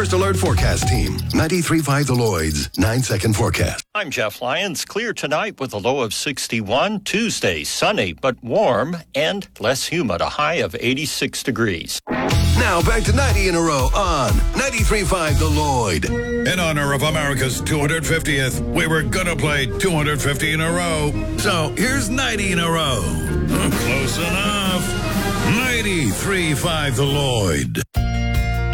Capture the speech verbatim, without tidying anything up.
First Alert Forecast Team, ninety-three point five The Lloyd's nine-second forecast. I'm Jeff Lyons. Clear tonight with a low of sixty-one. Tuesday, sunny but warm and less humid, a high of eighty-six degrees. Now back to ninety in a row on ninety-three point five The Lloyd. In honor of America's two hundred fiftieth, we were gonna play two hundred fifty in a row. So here's ninety in a row. Close enough. ninety-three point five The Lloyd.